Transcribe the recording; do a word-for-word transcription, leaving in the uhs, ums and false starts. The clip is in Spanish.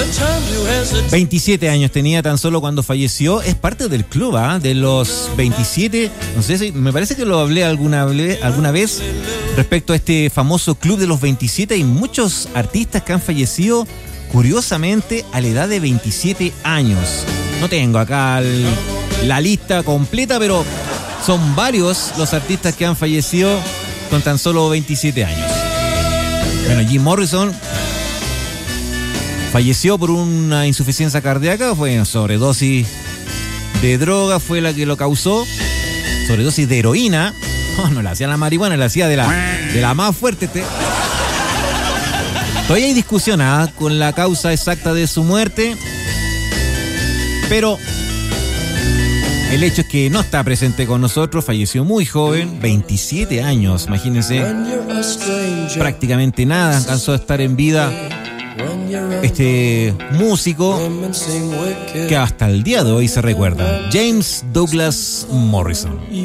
veintisiete años tenía tan solo cuando falleció. Es parte del club, ¿eh? De los veintisiete. No sé si, me parece que lo hablé alguna, alguna vez respecto a este famoso club de los veintisiete. Hay muchos artistas que han fallecido, curiosamente, a la edad de veintisiete años. No tengo acá el, la lista completa, pero son varios los artistas que han fallecido con tan solo veintisiete años. Bueno, Jim Morrison falleció por una insuficiencia cardíaca, fue una sobredosis de droga, fue la que lo causó. Sobredosis de heroína. No, no la hacía la marihuana, la hacía de la, de la más fuerte. Este. Todavía hay discusión ¿eh? con la causa exacta de su muerte, pero el hecho es que no está presente con nosotros. Falleció muy joven, veintisiete años, imagínense. Prácticamente nada, alcanzó a estar en vida este músico que hasta el día de hoy se recuerda, James Douglas Morrison.